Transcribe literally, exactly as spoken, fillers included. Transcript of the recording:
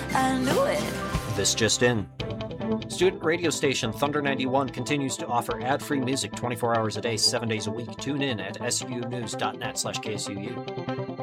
I knew it. This just in. Student radio station Thunder ninety-one continues to offer ad-free music twenty-four hours a day, seven days a week. Tune in at sunews.net slash KSUU.